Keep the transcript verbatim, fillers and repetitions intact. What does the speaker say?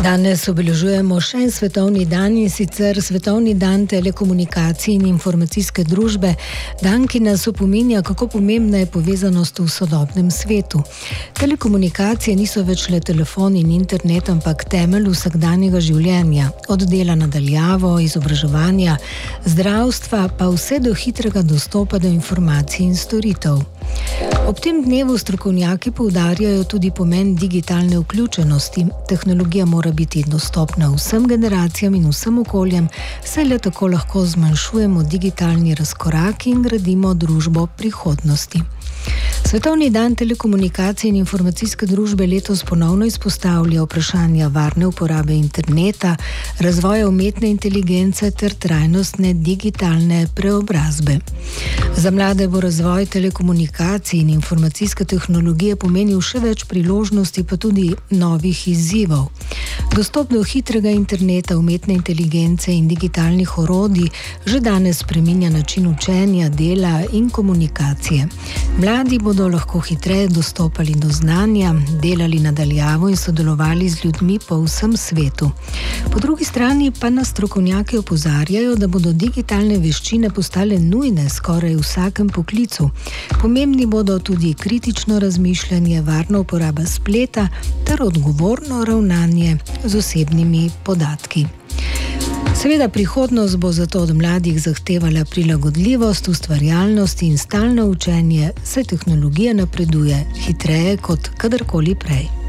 Danes obeležujemo še en svetovni dan, in sicer svetovni dan telekomunikacij in informacijske družbe, dan, ki nas opominja, kako pomembna je povezanost v sodobnem svetu. Telekomunikacije niso več le telefon in internet, ampak temelj vsakdanjega življenja, od dela na daljavo, izobraževanja, zdravstva, pa vse do hitrega dostopa do informacij in storitev. Ob tem dnevu strokovnjaki poudarjajo tudi pomen digitalne vključenosti. Tehnologija mora biti dostopna vsem generacijam in vsem okoljem, saj le tako lahko zmanjšujemo digitalni razkorak in gradimo družbo prihodnosti. Svetovni dan telekomunikacij in informacijske družbe letos ponovno izpostavlja vprašanja varne uporabe interneta, razvoja umetne inteligence ter trajnostne digitalne preobrazbe. Za mlade bo razvoj telekomunikacij in informacijske tehnologije pomenil še več priložnosti, pa tudi novih izzivov. Dostop do hitrega interneta, umetne inteligence in digitalnih orodij že danes spreminja način učenja, dela in komunikacije. Mladi bodo lahko hitreje dostopali do znanja, delali na daljavo in sodelovali z ljudmi po vsem svetu. Po drugi strani pa nas strokovnjaki opozarjajo, da bodo digitalne veščine postale nujne skoraj v vsakem poklicu. Pomembni bodo tudi kritično razmišljanje, varna uporaba spleta ter odgovorno ravnanje z osebnimi podatki. Seveda prihodnost bo zato od mladih zahtevala prilagodljivost, ustvarjalnost in stalno učenje, saj tehnologija napreduje hitreje kot kadarkoli prej.